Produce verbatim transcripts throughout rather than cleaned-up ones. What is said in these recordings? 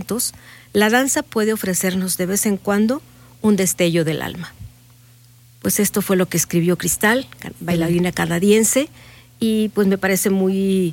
inmediatos, la danza puede ofrecernos de vez en cuando un destello del alma. Pues esto fue lo que escribió Cristal, bailarina canadiense, y pues me parece muy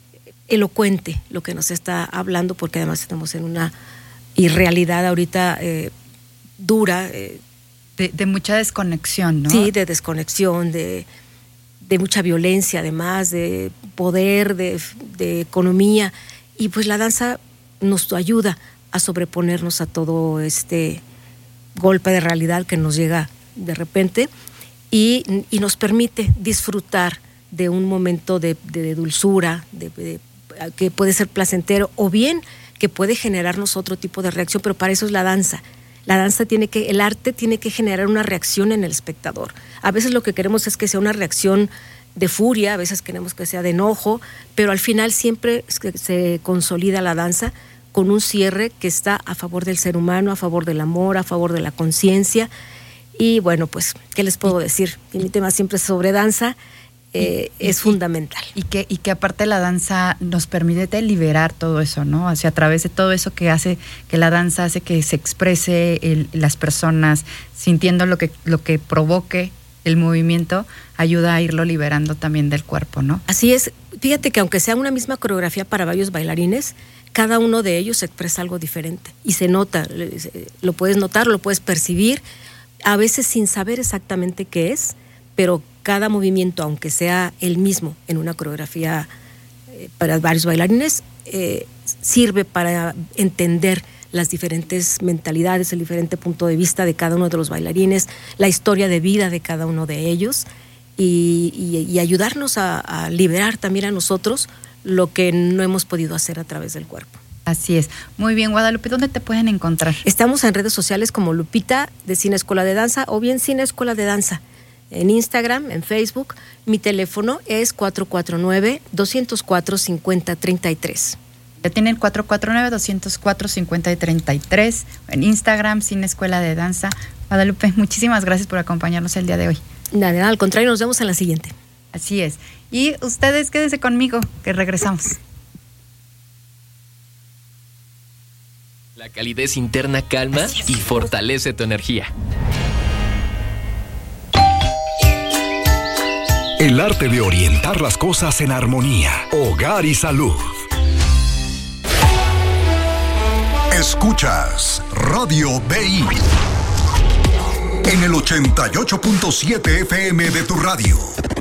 elocuente lo que nos está hablando, porque además estamos en una irrealidad ahorita eh, dura. Eh, de, de mucha desconexión, ¿no? Sí, de desconexión, de, de mucha violencia además, de poder, de, de economía, y pues la danza nos ayuda a sobreponernos a todo este golpe de realidad que nos llega de repente y, y nos permite disfrutar de un momento de, de, de dulzura, de, de, que puede ser placentero o bien que puede generarnos otro tipo de reacción, pero para eso es la danza. La danza tiene que, el arte tiene que generar una reacción en el espectador. A veces lo que queremos es que sea una reacción de furia, a veces queremos que sea de enojo, pero al final siempre se consolida la danza con un cierre que está a favor del ser humano, a favor del amor, a favor de la conciencia. Y bueno, pues, ¿qué les puedo decir? Mi tema siempre es sobre danza. Eh, y, es y, fundamental. Y que, y que aparte la danza nos permite liberar todo eso, ¿no? O sea, a través de todo eso que hace, que la danza hace que se exprese el, las personas, sintiendo lo que, lo que provoque el movimiento, ayuda a irlo liberando también del cuerpo, ¿no? Así es. Fíjate que aunque sea una misma coreografía para varios bailarines, cada uno de ellos expresa algo diferente y se nota, lo puedes notar, lo puedes percibir, a veces sin saber exactamente qué es, pero cada movimiento, aunque sea el mismo en una coreografía eh, para varios bailarines, eh, sirve para entender las diferentes mentalidades, el diferente punto de vista de cada uno de los bailarines, la historia de vida de cada uno de ellos y, y, y ayudarnos a, a liberar también a nosotros lo que no hemos podido hacer a través del cuerpo. Así es. Muy bien, Guadalupe, ¿dónde te pueden encontrar? Estamos en redes sociales como Lupita de Cine Escuela de Danza o bien Cine Escuela de Danza. En Instagram, en Facebook. Mi teléfono es cuatro cuatro nueve, dos cero cuatro, cinco cero tres tres. Ya tienen cuatro cuatro nueve, dos cero cuatro, cinco cero tres tres. En Instagram, Cine Escuela de Danza. Guadalupe, muchísimas gracias por acompañarnos el día de hoy. Nada, nada, al contrario, nos vemos en la siguiente. Así es. Y ustedes quédense conmigo, que regresamos. La calidez interna calma y fortalece tu energía. El arte de orientar las cosas en armonía. Hogar y salud. Escuchas Radio B I en el ochenta y ocho punto siete F M de tu radio.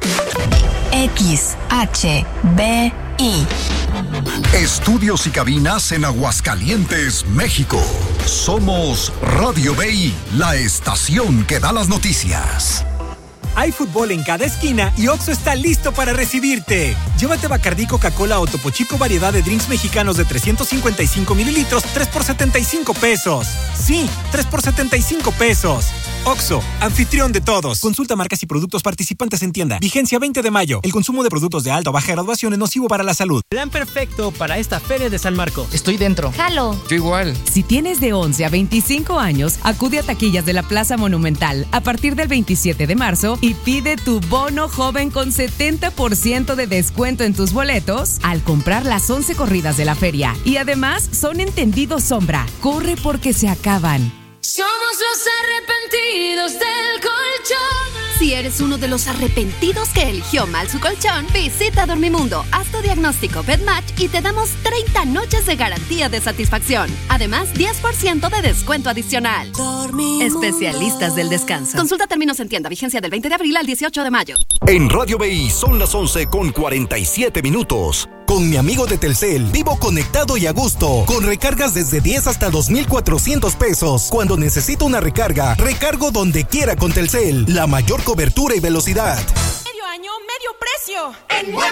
X H B I. Estudios y cabinas en Aguascalientes, México. Somos Radio B I, la estación que da las noticias. Hay fútbol en cada esquina y Oxxo está listo para recibirte. Llévate Bacardí, Coca-Cola o Topo Chico variedad de drinks mexicanos de trescientos cincuenta y cinco mililitros, tres por setenta y cinco pesos. Sí, tres por setenta y cinco pesos. Oxxo, anfitrión de todos. Consulta marcas y productos participantes en tienda. Vigencia veinte de mayo. El consumo de productos de alta o baja graduación es nocivo para la salud. Plan perfecto para esta feria de San Marcos. Estoy dentro. Jalo. Yo igual. Si tienes de once a veinticinco años, acude a taquillas de la Plaza Monumental a partir del veintisiete de marzo y pide tu bono joven con setenta por ciento de descuento en tus boletos al comprar las once corridas de la feria. Y además son entendidos sombra. Corre porque se acaban. Somos los arrepentidos del colchón. Si eres uno de los arrepentidos que eligió mal su colchón, visita Dormimundo, haz tu diagnóstico BedMatch y te damos treinta noches de garantía de satisfacción. Además, diez por ciento de descuento adicional. Dormimundo. Especialistas del descanso. Consulta términos en tienda, vigencia del veinte de abril al dieciocho de mayo. En Radio B I son las once con cuarenta y siete minutos. Con mi amigo de Telcel, vivo conectado y a gusto, con recargas desde diez hasta dos mil cuatrocientos pesos. Cuando necesito una recarga, recargo donde quiera con Telcel, la mayor cobertura y velocidad. Medio año, medio precio. En Muebles